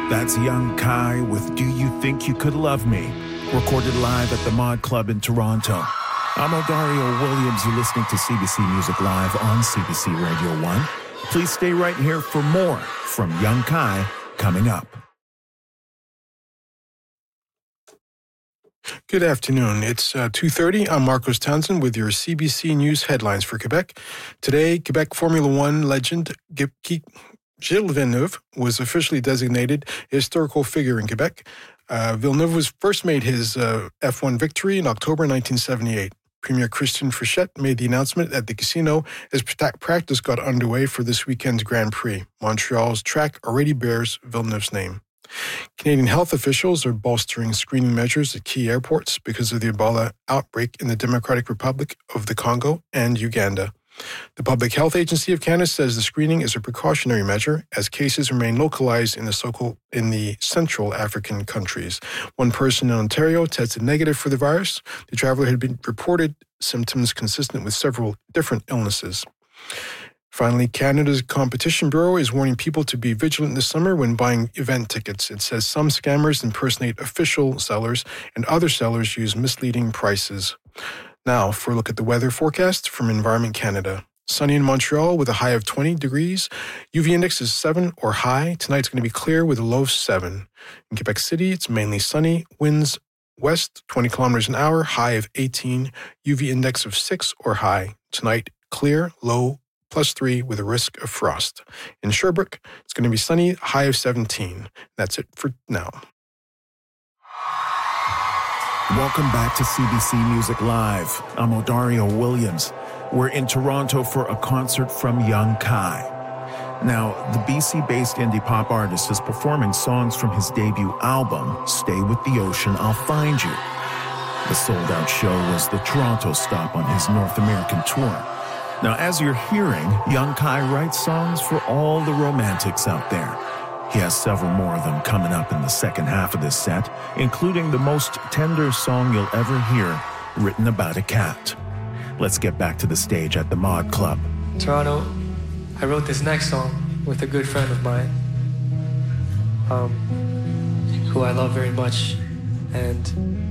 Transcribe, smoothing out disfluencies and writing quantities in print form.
That's Young Kai with Do You Think You Could Love Me? Recorded live at the Mod Club in Toronto. I'm Odario Williams. You're listening to CBC Music Live on CBC Radio 1. Please stay right here for more from Young Kai coming up. Good afternoon. It's 2:30. I'm Marcos Townsend with your CBC News headlines for Quebec. Today, Quebec Formula One legend Gilles Villeneuve was officially designated a historical figure in Quebec. Villeneuve was first made his F1 victory in October 1978. Premier Christian Frichette made the announcement at the casino as practice got underway for this weekend's Grand Prix. Montreal's track already bears Villeneuve's name. Canadian health officials are bolstering screening measures at key airports because of the Ebola outbreak in the Democratic Republic of the Congo and Uganda. The Public Health Agency of Canada says the screening is a precautionary measure as cases remain localized in the Central African countries. One person in Ontario tested negative for the virus. The traveler had been reported symptoms consistent with several different illnesses. Finally, Canada's Competition Bureau is warning people to be vigilant this summer when buying event tickets. It says some scammers impersonate official sellers and other sellers use misleading prices. Now, for a look at the weather forecast from Environment Canada. Sunny in Montreal with a high of 20 degrees. UV index is 7 or high. Tonight's going to be clear with a low of 7. In Quebec City, it's mainly sunny. Winds west 20 kilometers an hour, high of 18. UV index of 6 or high. Tonight, clear, low +3 with a risk of frost. In Sherbrooke, it's going to be sunny, high of 17. That's it for now. Welcome back to CBC Music Live. I'm Odario Williams. We're in Toronto for a concert from Young Kai. Now, the BC-based indie pop artist is performing songs from his debut album, Stay With the Ocean, I'll Find You. The sold-out show was the Toronto stop on his North American tour. Now, as you're hearing, Young Kai writes songs for all the romantics out there. He has several more of them coming up in the second half of this set, including the most tender song you'll ever hear, written about a cat. Let's get back to the stage at the Mod Club. Toronto, I wrote this next song with a good friend of mine, who I love very much, and